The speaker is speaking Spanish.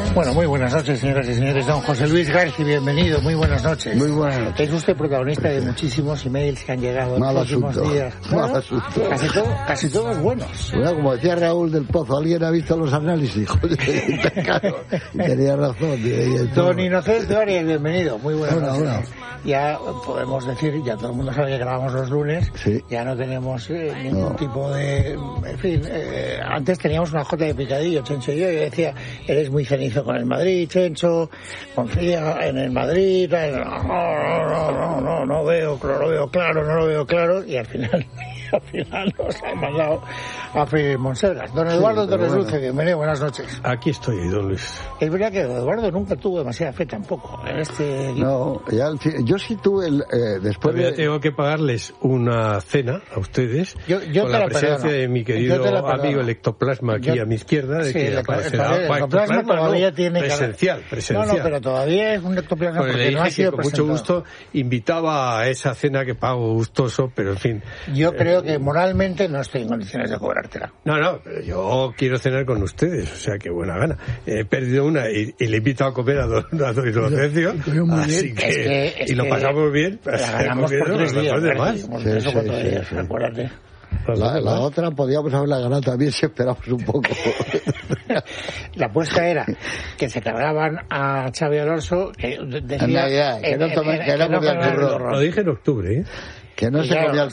Bueno, muy buenas noches, señoras y señores. Don José Luis García, bienvenido. Muy buenas noches. Muy buenas noches. Es usted protagonista de muchísimos emails que han llegado en Mal los últimos asunto. días. Mal asunto. Casi todos buenos. Bueno, como decía Raúl del Pozo, ¿alguien ha visto los análisis? Joder, claro, y tenía razón. Don Inocencio Arias, bienvenido. Muy buenas Hola, noches. hola. Ya podemos decir, ya todo el mundo sabe que grabamos los lunes, Sí. ya no tenemos ningún No. tipo de... En fin, antes teníamos una jota de picadillo, Chencho y yo decía, eres muy cenizo con el Madrid, Chencho, confía en el Madrid, no lo veo claro, y al final nos han mandado a freír Monsergas. Don Eduardo pero Torres bueno. Dulce, bienvenido, buenas noches. Aquí estoy, don Luis. Es verdad que Eduardo nunca tuvo demasiada fe tampoco en este equipo. No, yo sí tuve después Todavía de... tengo que pagarles una cena a ustedes Yo con te la la presencia perdono. de mi Yo te querido la perdono. amigo el ectoplasma aquí Yo- a mi izquierda. Sí, que el aparecerá. ectoplasma Ectoplasma todavía no, tiene presencial. No, pero todavía es un ectoplasma Pues le porque no ha dije que sido con mucho presentado. gusto invitaba a esa cena que pago gustoso, pero en fin. Yo creo que moralmente no estoy en condiciones de cobrártela. No, pero yo quiero cenar con ustedes, o sea que buena gana. He perdido una y le he invitado a comer a don Inocencio, así que, y lo pasamos bien. La ganamos por 3 días. De más. Por Sí, 3 o 4 sí, días, sí. acuérdate. La otra podíamos haberla ganado también si esperamos un poco. La apuesta era que se cargaban a Xavi Alonso, que decía... En Navidad, que no comía el turrón. Lo dije en octubre, ¿eh? Que no se Claro, comía el